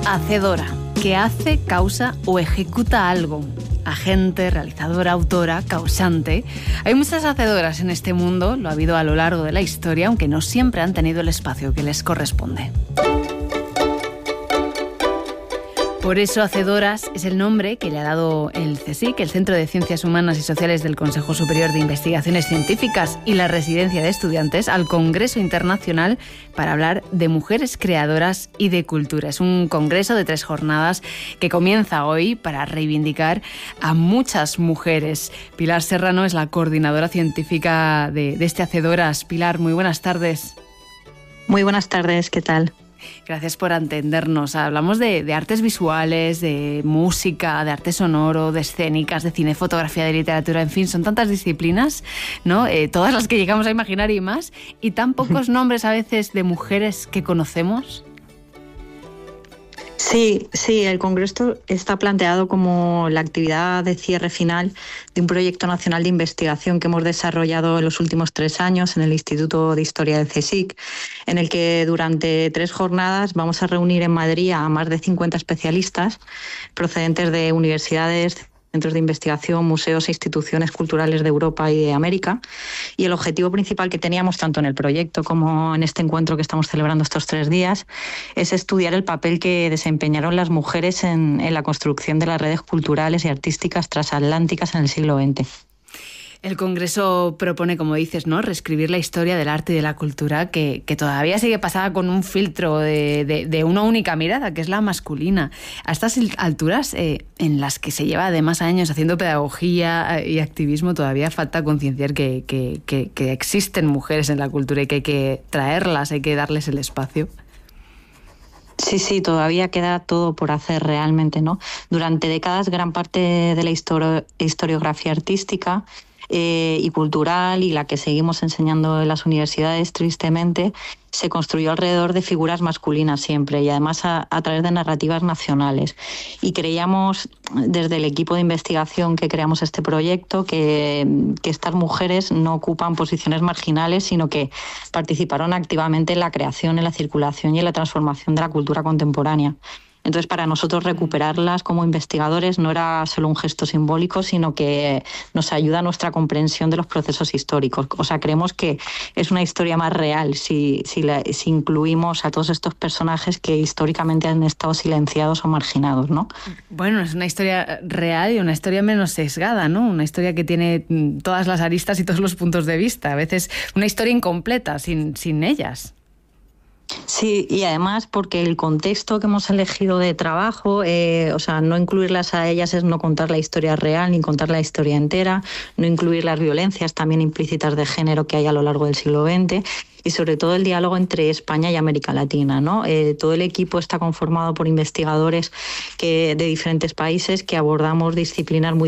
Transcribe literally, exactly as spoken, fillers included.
Hacedora, que hace, causa o ejecuta algo. Agente, realizadora, autora, causante. Hay muchas hacedoras en este mundo, lo ha habido a lo largo de la historia, aunque no siempre han tenido el espacio que les corresponde. Por eso, Hacedoras es el nombre que le ha dado el CSIC, el Centro de Ciencias Humanas y Sociales del Consejo Superior de Investigaciones Científicas, y la Residencia de Estudiantes, al Congreso Internacional para hablar de mujeres creadoras y de cultura. Es un congreso de tres jornadas que comienza hoy para reivindicar a muchas mujeres. Pilar Serrano es la coordinadora científica de, de este Hacedoras. Pilar, muy buenas tardes. Muy buenas tardes, ¿qué tal? Gracias por atendernos. Hablamos de, de artes visuales, de música, de arte sonoro, de escénicas, de cine, fotografía, de literatura, en fin, son tantas disciplinas, ¿no? Eh, todas las que llegamos a imaginar y más, y tan pocos nombres a veces de mujeres que conocemos. Sí, sí, el Congreso está planteado como la actividad de cierre final de un proyecto nacional de investigación que hemos desarrollado en los últimos tres años en el Instituto de Historia del CSIC, en el que durante tres jornadas vamos a reunir en Madrid a más de cincuenta especialistas procedentes de universidades, centros de investigación, museos e instituciones culturales de Europa y de América. Y el objetivo principal que teníamos, tanto en el proyecto como en este encuentro que estamos celebrando estos tres días, es estudiar el papel que desempeñaron las mujeres en, en la construcción de las redes culturales y artísticas transatlánticas en el siglo veinte. El Congreso propone, como dices, ¿no?, reescribir la historia del arte y de la cultura que, que todavía sigue pasada con un filtro de, de, de una única mirada, que es la masculina. A estas alturas, eh, en las que se lleva además años haciendo pedagogía y activismo, todavía falta concienciar que, que, que, que existen mujeres en la cultura y que hay que traerlas, hay que darles el espacio. Sí, sí, todavía queda todo por hacer realmente, ¿no? Durante décadas, gran parte de la histori- historiografía artística Eh, y cultural, y la que seguimos enseñando en las universidades, tristemente, se construyó alrededor de figuras masculinas siempre, y además a, a través de narrativas nacionales. Y creíamos, desde el equipo de investigación que creamos este proyecto, que, que estas mujeres no ocupan posiciones marginales, sino que participaron activamente en la creación, en la circulación y en la transformación de la cultura contemporánea. Entonces, para nosotros recuperarlas como investigadores no era solo un gesto simbólico, sino que nos ayuda a nuestra comprensión de los procesos históricos. O sea, creemos que es una historia más real si, si, la, si incluimos a todos estos personajes que históricamente han estado silenciados o marginados, ¿no? Bueno, es una historia real y una historia menos sesgada, ¿no? Una historia que tiene todas las aristas y todos los puntos de vista. A veces una historia incompleta, sin, sin ellas. Sí, y además porque el contexto que hemos elegido de trabajo, eh, o sea, no incluirlas a ellas es no contar la historia real ni contar la historia entera, no incluir las violencias también implícitas de género que hay a lo largo del siglo veinte, y sobre todo el diálogo entre España y América Latina, ¿no? Eh, todo el equipo está conformado por investigadores que, de diferentes países, que abordamos disciplinas muy